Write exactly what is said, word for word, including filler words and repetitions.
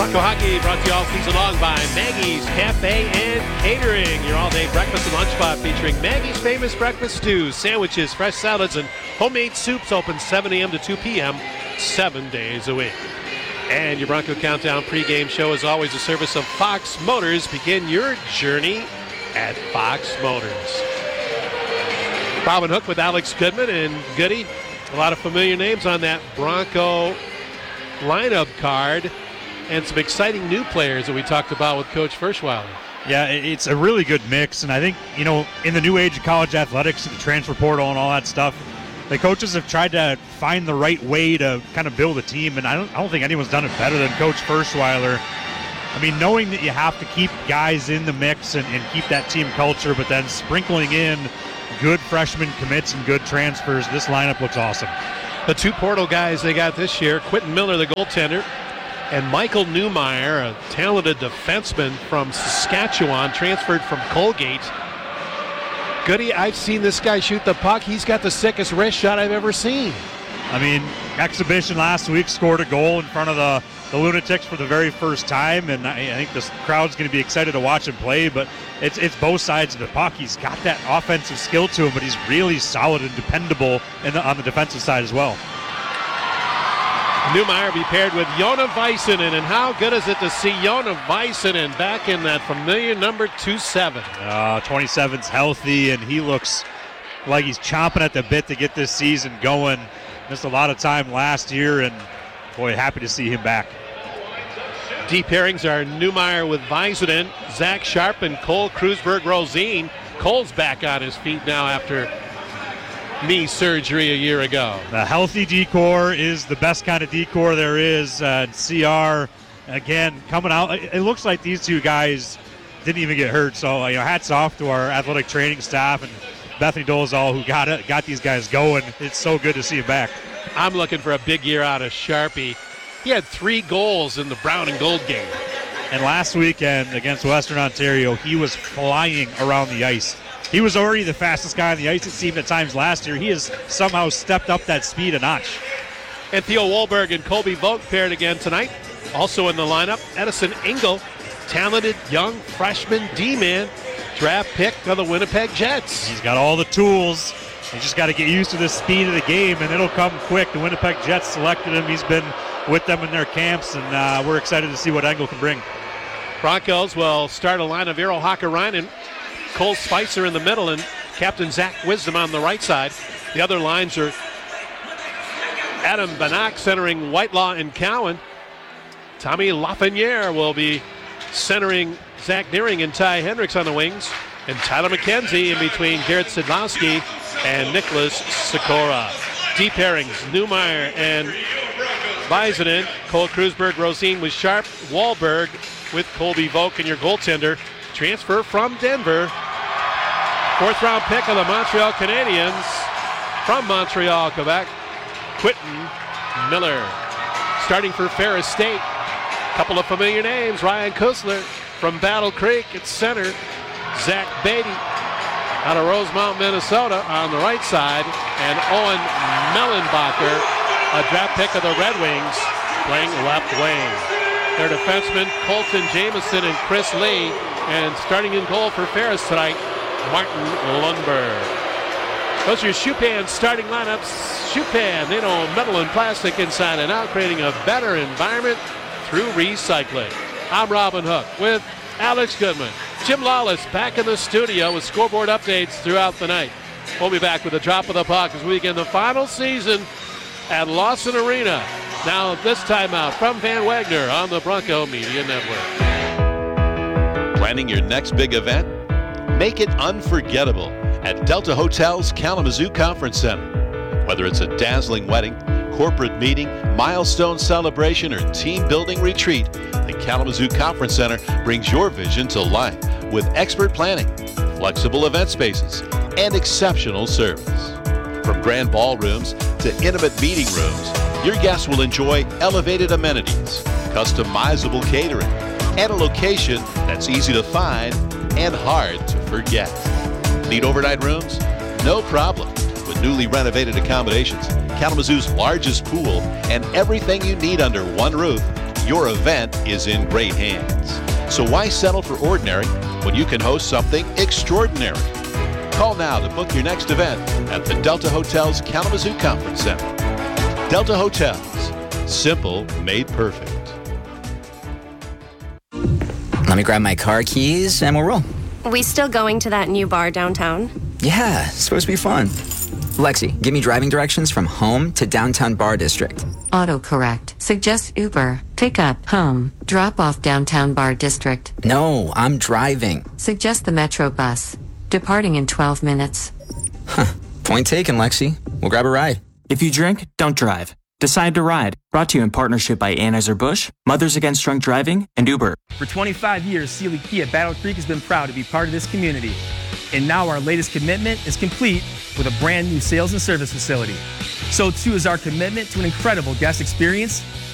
Bronco Hockey brought to you all season long by Maggie's Cafe and Catering. Your all-day breakfast and lunch spot featuring Maggie's famous breakfast stews, sandwiches, fresh salads, and homemade soups. Open seven a.m. to two p.m. seven days a week. And your Bronco Countdown pregame show is always a service of Fox Motors. Begin your journey at Fox Motors. Robin Hook with Alex Goodman and Goody. A lot of familiar names on that Bronco lineup card. And some exciting new players that we talked about with Coach Ferschweiler. Yeah, it's a really good mix. And I think, you know, in the new age of college athletics, the transfer portal and all that stuff, the coaches have tried to find the right way to kind of build a team. And I don't, I don't think anyone's done it better than Coach Ferschweiler. I mean, knowing that you have to keep guys in the mix and, and keep that team culture, but then sprinkling in good freshman commits and good transfers, this lineup looks awesome. The two portal guys they got this year, Quentin Miller, the goaltender, and Michael Newmeyer, a talented defenseman from Saskatchewan, transferred from Colgate. Goody, I've seen this guy shoot the puck. He's got the sickest wrist shot I've ever seen. I mean, exhibition last week, scored a goal in front of the, the Lunatics for the very first time, and I, I think this crowd's going to be excited to watch him play, but it's it's both sides of the puck. He's got that offensive skill to him, but he's really solid and dependable in the, on the defensive side as well. Newmeyer be paired with Jona Väisänen, and how good is it to see Jona Väisänen back in that familiar number two seven? Uh, twenty-seven's healthy, and he looks like he's chomping at the bit to get this season going. Missed a lot of time last year, and boy, happy to see him back. Deep pairings are Newmeyer with Väisänen, Zach Sharp, and Cole Krusberg-Rosine. Cole's back on his feet now after knee surgery a year ago. The healthy decor is the best kind of decor there is. Uh, C R, again, coming out. It looks like these two guys didn't even get hurt. So, you know, hats off to our athletic training staff and Bethany Dolezal, who got it, got these guys going. It's so good to see him back. I'm looking for a big year out of Sharpie. He had three goals in the brown and gold game. And last weekend against Western Ontario, he was flying around the ice. He was already the fastest guy on the ice, it seemed at times last year. He has somehow stepped up that speed a notch. And Theo Wahlberg and Colby Vogt paired again tonight. Also in the lineup, Edison Engel, talented young freshman D-man, draft pick of the Winnipeg Jets. He's got all the tools. He's just got to get used to the speed of the game, and it'll come quick. The Winnipeg Jets selected him. He's been with them in their camps, and uh, we're excited to see what Engel can bring. Broncos will start a line of Eero Hakkarainen, Cole Spicer in the middle, and Captain Zach Wisdom on the right side. The other lines are Adam Banach centering Whitelaw and Cowan. Tommy Lafreniere will be centering Zach Nearing and Ty Hendricks on the wings. And Tyler McKenzie in between Garrett Sidlowski and Nicholas Sikora. Deep pairings, Newmeyer and Väisänen. Cole Krusberg-Rosine with Sharp. Wahlberg with Colby Vogt, and your goaltender. Transfer from Denver. Fourth round pick of the Montreal Canadiens from Montreal, Quebec. Quentin Miller. Starting for Ferris State. Couple of familiar names. Ryan Kusler from Battle Creek at center. Zach Beatty out of Rosemount, Minnesota on the right side. And Owen Mellenbacher, a draft pick of the Red Wings, playing left wing. Their defensemen, Colton Jameson and Chris Lee. And starting in goal for Ferris tonight, Martin Lundberg. Those are your Schupan starting lineups. Schupan, they know metal and plastic inside and out, creating a better environment through recycling. I'm Robin Hook with Alex Goodman. Jim Lawless back in the studio with scoreboard updates throughout the night. We'll be back with a drop of the puck as we begin the final season at Lawson Arena. Now this time out from Van Wagner on the Bronco Media Network. Planning your next big event? Make it unforgettable at Delta Hotels Kalamazoo Conference Center. Whether it's a dazzling wedding, corporate meeting, milestone celebration, or team building retreat, the Kalamazoo Conference Center brings your vision to life with expert planning, flexible event spaces, and exceptional service. From grand ballrooms to intimate meeting rooms, your guests will enjoy elevated amenities, customizable catering, and a location that's easy to find and hard to forget. Need overnight rooms? No problem. With newly renovated accommodations, Kalamazoo's largest pool, and everything you need under one roof, your event is in great hands. So why settle for ordinary when you can host something extraordinary? Call now to book your next event at the Delta Hotels Kalamazoo Conference Center. Delta Hotels, simple made perfect. Let me grab my car keys and we'll roll. We still going to that new bar downtown? Yeah, it's supposed to be fun. Lexi, give me driving directions from home to downtown bar district. Autocorrect. Suggest Uber. Pick up, home. Drop off downtown bar district. No, I'm driving. Suggest the Metro bus. Departing in twelve minutes. Huh. Point taken, Lexi. We'll grab a ride. If you drink, don't drive. Decide to ride. Brought to you in partnership by Anheuser-Busch, Mothers Against Drunk Driving, and Uber. For twenty-five years, Sealy Kia Battle Creek has been proud to be part of this community. And now our latest commitment is complete with a brand new sales and service facility. So too is our commitment to an incredible guest experience